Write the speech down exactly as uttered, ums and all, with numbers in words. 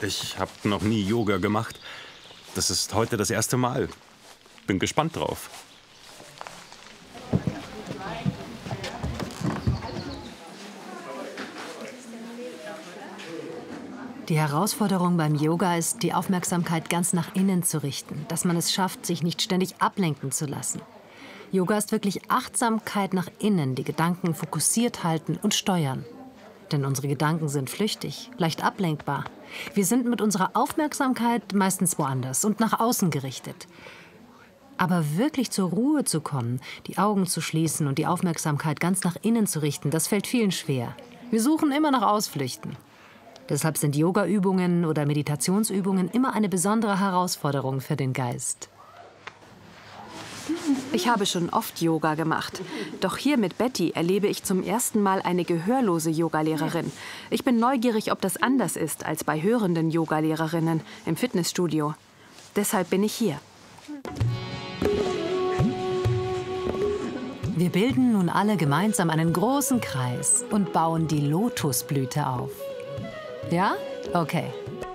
Ich habe noch nie Yoga gemacht. Das ist heute das erste Mal. Bin gespannt drauf. Die Herausforderung beim Yoga ist, die Aufmerksamkeit ganz nach innen zu richten, dass man es schafft, sich nicht ständig ablenken zu lassen. Yoga ist wirklich Achtsamkeit nach innen, die Gedanken fokussiert halten und steuern. Denn unsere Gedanken sind flüchtig, leicht ablenkbar. Wir sind mit unserer Aufmerksamkeit meistens woanders und nach außen gerichtet. Aber wirklich zur Ruhe zu kommen, die Augen zu schließen und die Aufmerksamkeit ganz nach innen zu richten, das fällt vielen schwer. Wir suchen immer nach Ausflüchten. Deshalb sind Yoga-Übungen oder Meditationsübungen immer eine besondere Herausforderung für den Geist. Ich habe schon oft Yoga gemacht. Doch hier mit Betty erlebe ich zum ersten Mal eine gehörlose Yogalehrerin. Ich bin neugierig, ob das anders ist als bei hörenden Yogalehrerinnen im Fitnessstudio. Deshalb bin ich hier. Wir bilden nun alle gemeinsam einen großen Kreis und bauen die Lotusblüte auf. Ja? Okay.